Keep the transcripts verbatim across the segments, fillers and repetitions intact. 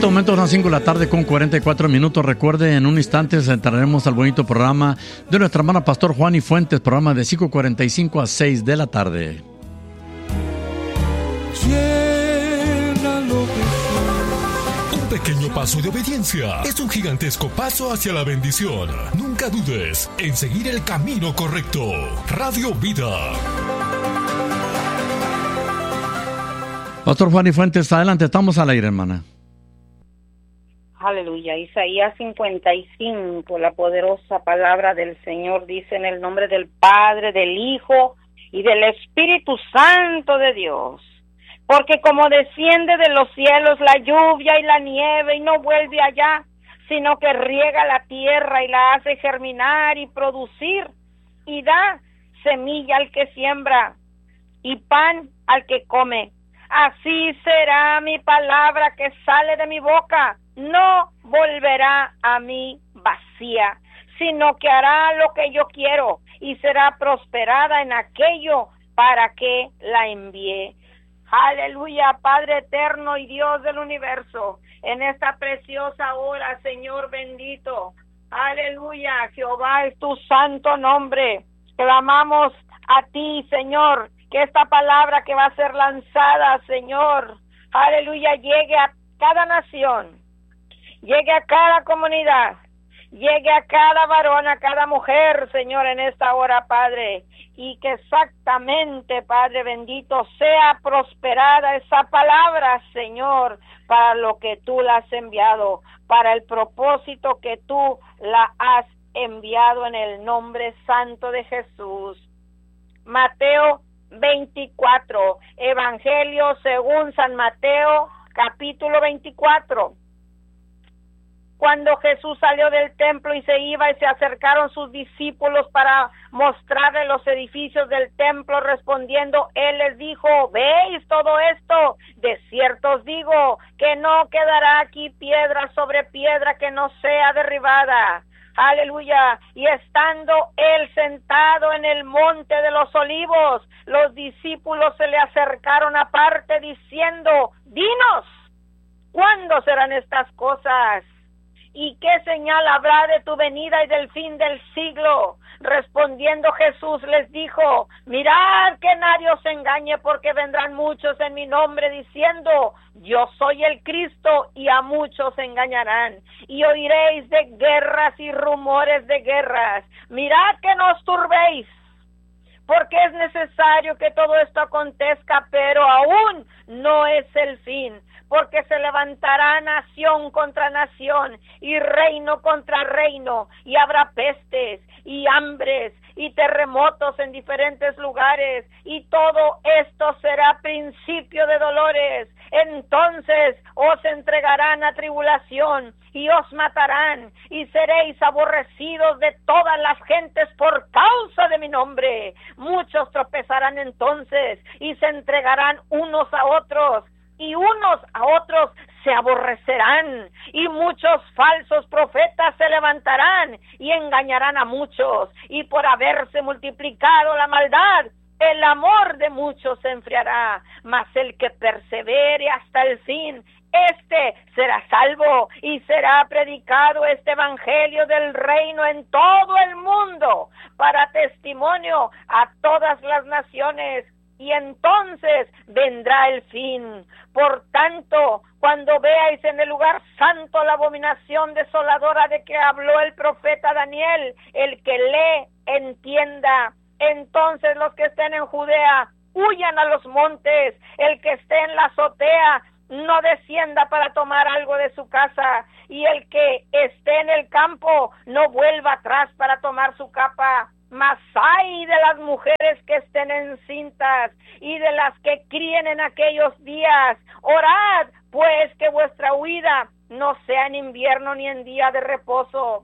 este momento son las cinco de la tarde con cuarenta y cuatro minutos. Recuerde, en un instante entraremos al bonito programa de nuestra hermana Pastor Juan y Fuentes, programa de cinco cuarenta y cinco a seis de la tarde. Un pequeño paso de obediencia es un gigantesco paso hacia la bendición. Nunca dudes en seguir el camino correcto. Radio Vida. Pastor Juan y Fuentes, adelante, estamos al aire, hermana. Aleluya. Isaías cincuenta y cinco, la poderosa palabra del Señor dice: en el nombre del Padre, del Hijo y del Espíritu Santo de Dios. Porque como desciende de los cielos la lluvia y la nieve y no vuelve allá, sino que riega la tierra y la hace germinar y producir, y da semilla al que siembra y pan al que come. Así será mi palabra que sale de mi boca, no volverá a mí vacía, sino que hará lo que yo quiero y será prosperada en aquello para que la envíe. Aleluya, Padre eterno y Dios del universo, en esta preciosa hora, Señor bendito, aleluya, Jehová es tu santo nombre. Clamamos a ti, Señor, que esta palabra que va a ser lanzada, Señor, aleluya, llegue a cada nación, llegue a cada comunidad, llegue a cada varón, a cada mujer, Señor, en esta hora, Padre, y que exactamente, Padre bendito, sea prosperada esa palabra, Señor, para lo que tú la has enviado, para el propósito que tú la has enviado, en el nombre santo de Jesús. Mateo veinticuatro, Evangelio según San Mateo, capítulo veinticuatro. Cuando Jesús salió del templo y se iba, y se acercaron sus discípulos para mostrarle los edificios del templo, respondiendo, él les dijo: ¿veis todo esto? De cierto os digo que no quedará aquí piedra sobre piedra que no sea derribada. Aleluya. Y estando él sentado en el monte de los olivos, los discípulos se le acercaron aparte diciendo: dinos, ¿cuándo serán estas cosas? ¿Y qué señal habrá de tu venida y del fin del siglo? Respondiendo Jesús les dijo: mirad que nadie os engañe, porque vendrán muchos en mi nombre diciendo: yo soy el Cristo, y a muchos engañarán. Y oiréis de guerras y rumores de guerras. Mirad que no os turbéis, porque es necesario que todo esto acontezca, pero aún no es el fin. Porque se levantará nación contra nación y reino contra reino, y habrá pestes y hambres y terremotos en diferentes lugares, y todo esto será principio de dolores. Entonces os entregarán a tribulación y os matarán, y seréis aborrecidos de todas las gentes por causa de mi nombre. Muchos tropezarán entonces y se entregarán unos a otros, y unos a otros se aborrecerán, y muchos falsos profetas se levantarán y engañarán a muchos, y por haberse multiplicado la maldad, el amor de muchos se enfriará, mas el que persevere hasta el fin, este será salvo, y será predicado este evangelio del reino en todo el mundo, para testimonio a todas las naciones, y entonces vendrá el fin. Por tanto, cuando veáis en el lugar santo la abominación desoladora de que habló el profeta Daniel, el que lee, entienda. Entonces los que estén en Judea, huyan a los montes. El que esté en la azotea, no descienda para tomar algo de su casa. Y el que esté en el campo, no vuelva atrás para tomar su capa. Mas ay de las mujeres que estén encintas y de las que críen en aquellos días. Orad, pues, que vuestra huida no sea en invierno ni en día de reposo.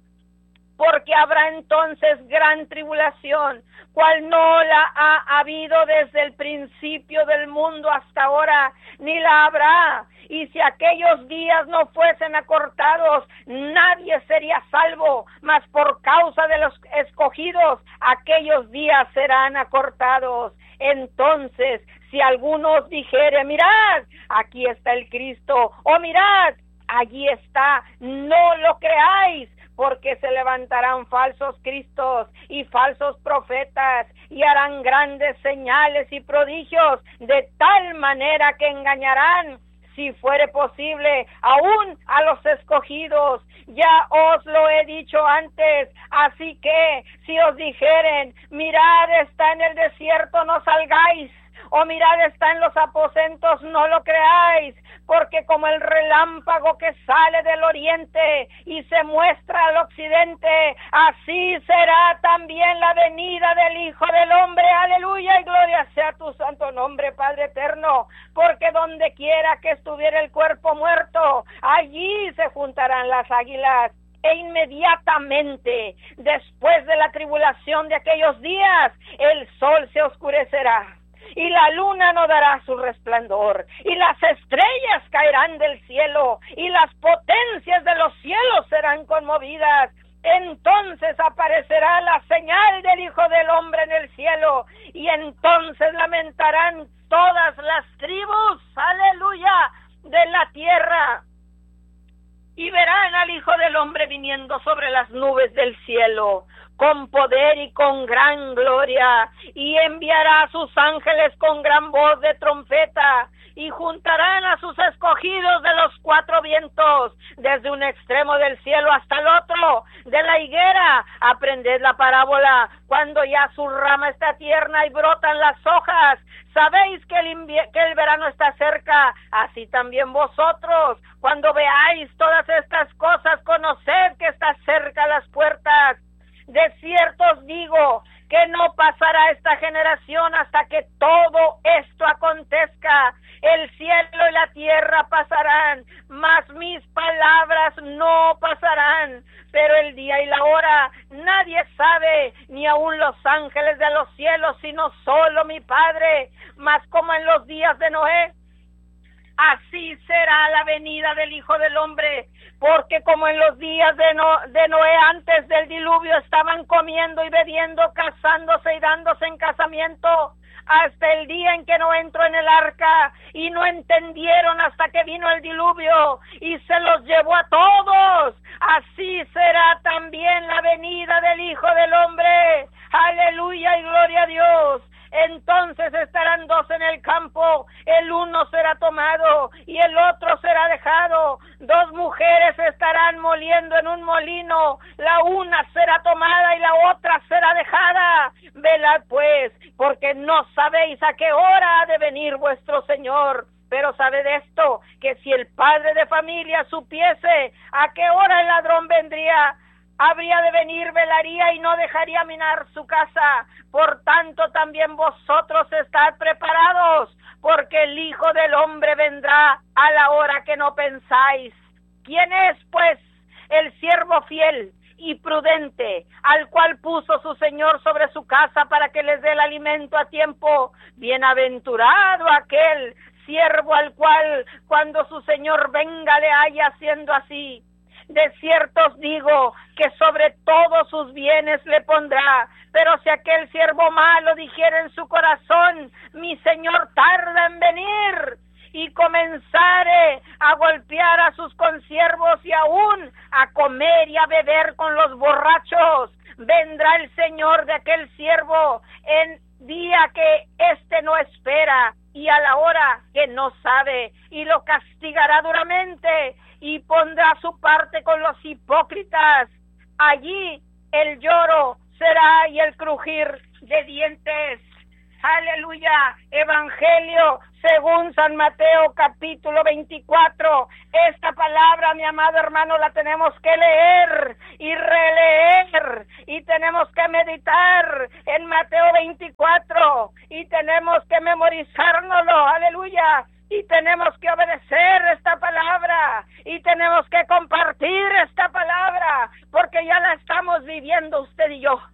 Porque habrá entonces gran tribulación, cual no la ha habido desde el principio del mundo hasta ahora, ni la habrá. Y si aquellos días no fuesen acortados, nadie sería salvo, mas por causa de los escogidos, aquellos días serán acortados. Entonces, si alguno os dijere: mirad, aquí está el Cristo, o mirad, allí está, no lo creáis, porque se levantarán falsos cristos y falsos profetas y harán grandes señales y prodigios, de tal manera que engañarán, si fuere posible, aún a los escogidos. Ya os lo he dicho antes, así que si os dijeren, mirad, está en el desierto, no salgáis, o mirad, está en los aposentos, no lo creáis, porque como el relámpago que sale del oriente y se muestra al occidente, así será también la venida del Hijo del Hombre. Aleluya, y gloria sea tu santo nombre, Padre eterno, porque donde quiera que estuviera el cuerpo muerto, allí se juntarán las águilas. E inmediatamente, después de la tribulación de aquellos días, el sol se oscurecerá, y la luna no dará su resplandor, y las estrellas caerán del cielo, y las potencias de los cielos serán conmovidas. Entonces aparecerá la señal del Hijo del Hombre en el cielo, y entonces lamentarán todas las tribus, aleluya, de la tierra, y verán al Hijo del Hombre viniendo sobre las nubes del cielo, con poder y con gran gloria, y enviará a sus ángeles con gran voz de trompeta, y juntarán a sus escogidos de los cuatro vientos, desde un extremo del cielo hasta el otro. De la higuera aprended la parábola, cuando ya su rama está tierna y brotan las hojas, sabéis que el, invie- que el verano está cerca, así también vosotros, cuando veáis todas estas cosas, conoced que está cerca las puertas. De cierto os digo que no pasará esta generación hasta que todo esto acontezca. El cielo y la tierra pasarán, mas mis palabras no pasarán. Pero el día y la hora nadie sabe, ni aun los ángeles de los cielos, sino solo mi Padre. Mas como en los días de Noé, así será la venida del Hijo del Hombre, porque como en los días de, no, de Noé antes del diluvio estaban comiendo y bebiendo, casándose y dándose en casamiento, hasta el día en que no entró en el arca, y no entendieron hasta que vino el diluvio y se los llevó a todos, así será también la venida del Hijo del Hombre. Aleluya y gloria a Dios. Entonces estarán dos en el campo, el uno será tomado y el otro será dejado. Dos mujeres estarán moliendo en un molino, la una será tomada y la otra será dejada. Velad pues, porque no sabéis a qué hora ha de venir vuestro Señor. Pero sabed esto, que si el padre de familia supiese a qué hora el ladrón vendría, habría de venir, velaría y no dejaría minar su casa. Por tanto, también vosotros estad preparados, porque el Hijo del Hombre vendrá a la hora que no pensáis. ¿Quién es, pues, el siervo fiel y prudente, al cual puso su Señor sobre su casa para que les dé el alimento a tiempo? Bienaventurado aquel siervo al cual, cuando su Señor venga, le haya haciendo así. De cierto os digo que sobre todos sus bienes le pondrá. Pero si aquel siervo malo dijera en su corazón, mi Señor tarda en venir, y comenzare a golpear a sus consiervos y aún a comer y a beber con los borrachos, vendrá el Señor de aquel siervo en día que éste no espera y a la hora que no sabe, y lo castigará duramente y pondrá su parte con los hipócritas. Allí el lloro será y el crujir de dientes. Aleluya. Evangelio según San Mateo capítulo veinticuatro. Esta palabra, mi amado hermano, la tenemos que leer y releer, y tenemos que meditar en Mateo veinticuatro, y tenemos que memorizárnoslo. Aleluya. Y tenemos que obedecer esta palabra, y tenemos que compartir esta palabra, porque ya la estamos viviendo usted y yo.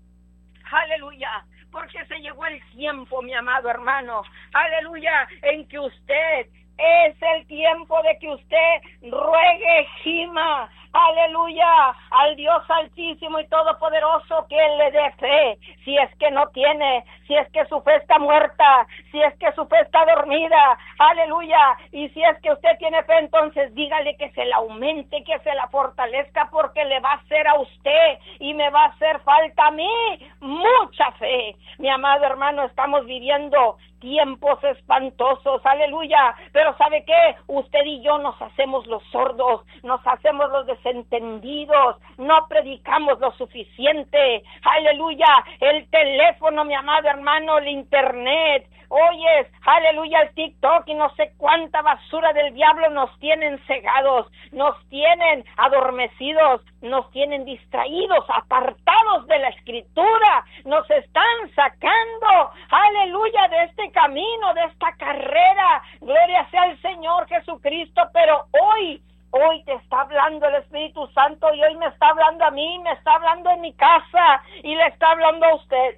Aleluya, porque se llegó el tiempo, mi amado hermano, aleluya, en que usted, es el tiempo de que usted ruegue, gima, aleluya, al Dios altísimo y todopoderoso, que Él le dé fe, si es que no tiene, si es que su fe está muerta, si es que su fe está dormida, aleluya, y si es que usted tiene fe, entonces dígale que se la aumente, que se la fortalezca, porque le va a hacer a usted y me va a hacer falta a mí mucha fe. Mi amado hermano, estamos viviendo tiempos espantosos, aleluya, pero ¿sabe qué? Usted y yo nos hacemos los sordos, nos hacemos los desentendidos, no predicamos lo suficiente, aleluya, el teléfono, mi amado hermano, el internet, oyes, aleluya, el TikTok y no sé cuánta basura del diablo nos tienen cegados, nos tienen adormecidos, nos tienen distraídos, apartados de la escritura, nos están sacando, aleluya, de este camino, de esta carrera. Gloria sea al Señor Jesucristo, pero hoy Hoy te está hablando el Espíritu Santo y hoy me está hablando a mí, me está hablando en mi casa y le está hablando a usted.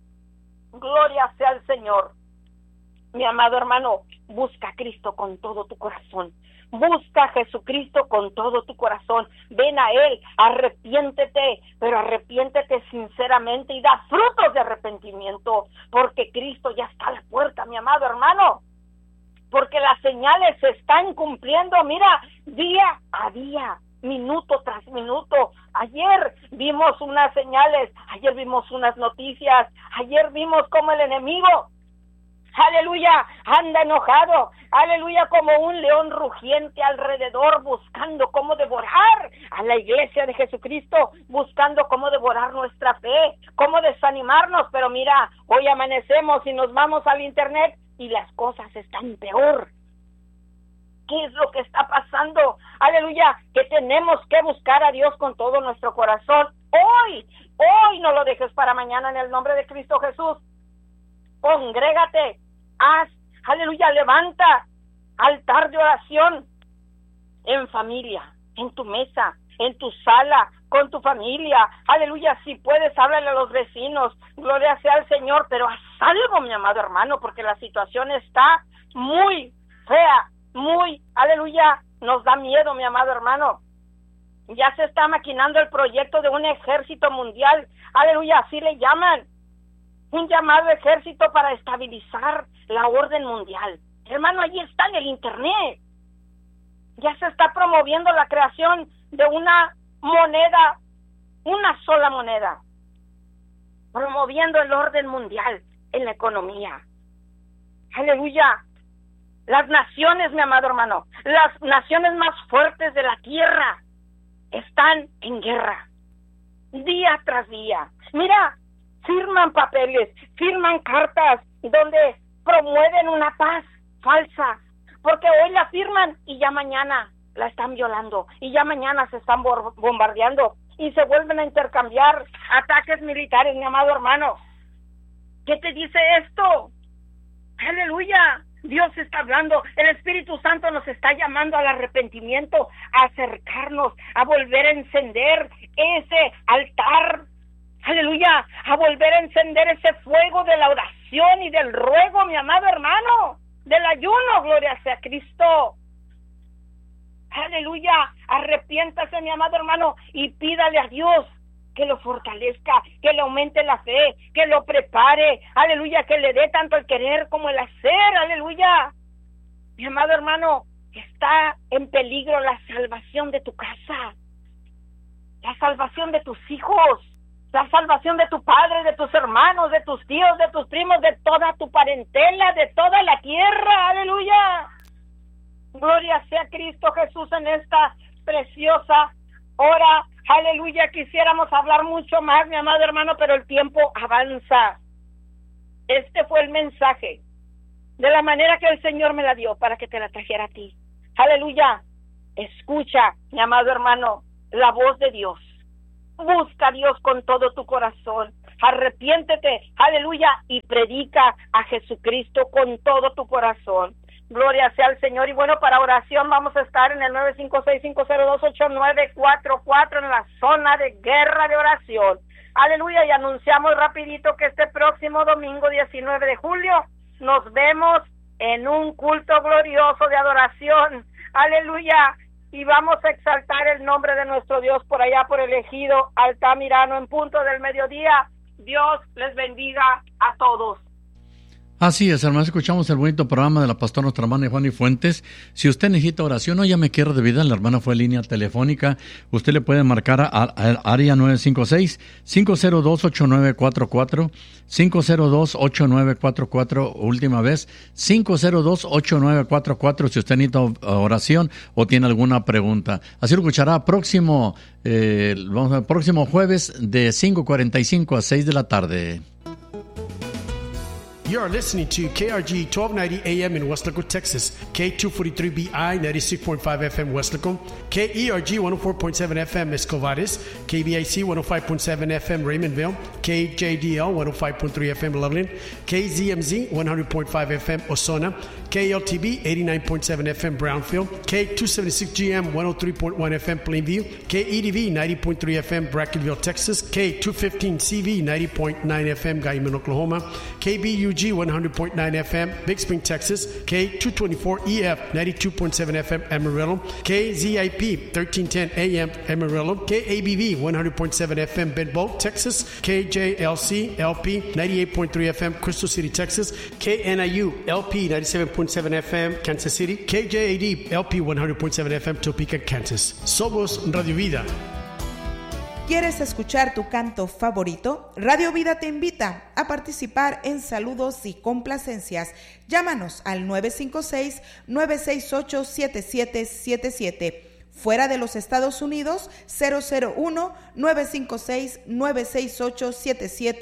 Gloria sea al Señor. Mi amado hermano, busca a Cristo con todo tu corazón. Busca a Jesucristo con todo tu corazón. Ven a Él, arrepiéntete, pero arrepiéntete sinceramente y da frutos de arrepentimiento, porque Cristo ya está a la puerta, mi amado hermano. Porque las señales se están cumpliendo, mira, día a día, minuto tras minuto. Ayer vimos unas señales, ayer vimos unas noticias, ayer vimos cómo el enemigo, aleluya, anda enojado, aleluya, como un león rugiente alrededor, buscando cómo devorar a la iglesia de Jesucristo, buscando cómo devorar nuestra fe, cómo desanimarnos. Pero mira, hoy amanecemos y nos vamos al internet y las cosas están peor. ¿Qué es lo que está pasando? Aleluya, que tenemos que buscar a Dios con todo nuestro corazón. Hoy, hoy no lo dejes para mañana en el nombre de Cristo Jesús. Congrégate, haz, aleluya, levanta altar de oración en familia, en tu mesa, en tu sala, con tu familia, aleluya. Si puedes, háblale a los vecinos, gloria sea al Señor, pero a salvo, mi amado hermano, porque la situación está muy fea, muy, aleluya, nos da miedo, mi amado hermano. Ya se está maquinando el proyecto de un ejército mundial, aleluya, así le llaman, un llamado ejército para estabilizar la orden mundial. Hermano, allí está en el internet. Ya se está promoviendo la creación de una moneda, una sola moneda, promoviendo el orden mundial en la economía. Aleluya. Las naciones, mi amado hermano, las naciones más fuertes de la tierra están en guerra, día tras día. Mira, firman papeles, firman cartas donde promueven una paz falsa, porque hoy la firman y ya mañana la están violando, y ya mañana se están bombardeando, y se vuelven a intercambiar ataques militares, mi amado hermano. ¿Qué te dice esto? Aleluya, Dios está hablando, el Espíritu Santo nos está llamando al arrepentimiento, a acercarnos, a volver a encender ese altar, aleluya, a volver a encender ese fuego de la oración y del ruego, mi amado hermano, del ayuno, gloria sea a Cristo. Aleluya, arrepiéntase, mi amado hermano, y pídale a Dios que lo fortalezca, que le aumente la fe, que lo prepare, aleluya, que le dé tanto el querer como el hacer, aleluya. Mi amado hermano, está en peligro la salvación de tu casa, la salvación de tus hijos, la salvación de tu padre, de tus hermanos, de tus tíos, de tus primos, de toda tu parentela, de toda la tierra, aleluya. Gloria sea Cristo Jesús en esta preciosa hora, aleluya. Quisiéramos hablar mucho más, mi amado hermano, pero el tiempo avanza. Este fue el mensaje, de la manera que el Señor me la dio, para que te la trajera a ti. Aleluya. Escucha, mi amado hermano, la voz de Dios. Busca a Dios con todo tu corazón. Arrepiéntete, aleluya, y predica a Jesucristo con todo tu corazón. Gloria sea al Señor. Y bueno, para oración vamos a estar en el nueve cinco seis, cinco cero dos, ocho nueve cuatro cuatro en la zona de guerra de oración. Aleluya. Y anunciamos rapidito que este próximo domingo diecinueve de julio nos vemos en un culto glorioso de adoración. Aleluya. Y vamos a exaltar el nombre de nuestro Dios por allá, por el ejido Altamirano, en punto del mediodía. Dios les bendiga a todos. Así es, hermanos, escuchamos el bonito programa de la pastora nuestra hermana Juani Fuentes. Si usted necesita oración o ya me quiere de vida, la hermana fue línea telefónica. Usted le puede marcar al área nueve cinco seis, cinco cero dos, ocho nueve cuatro cuatro, cinco cero dos, ocho nueve cuatro cuatro, última vez, cinco cero dos, ocho nueve cuatro cuatro, si usted necesita oración o tiene alguna pregunta. Así lo escuchará próximo, eh, vamos a ver, próximo jueves de cinco cuarenta y cinco a seis de la tarde. You are listening to K R G twelve ninety A M in Weslaco, Texas, K two forty-three B I ninety-six point five F M Weslaco, K E R G one oh four point seven F M Escovadis, K B I C one oh five point seven F M Raymondville, K J D L one oh five point three F M Loveland, K Z M Z one hundred point five F M Osona, K L T B eighty-nine point seven F M Brownfield, K two seventy-six G M one oh three point one F M Plainview, K E D V ninety point three F M Brackenville, Texas, K two fifteen C V ninety point nine F M Guyman, Oklahoma, K B U G one hundred point nine F M Big Spring, Texas, K two twenty-four E F ninety-two point seven F M Amarillo, K Z I P thirteen ten A M Amarillo, K A B V one hundred point seven F M Bedboe, Texas, K J L C L P ninety-eight point three F M Crystal City, Texas, K N I U L P ninety-seven point seven F M Kansas City, K J A D L P one hundred point seven F M Topeka, Kansas. Somos Radio Vida. ¿Quieres escuchar tu canto favorito? Radio Vida te invita a participar en saludos y complacencias. Llámanos al nueve cinco seis, nueve seis ocho, siete siete siete siete. Fuera de los Estados Unidos, cero cero uno, nueve cinco seis, nueve seis ocho, siete siete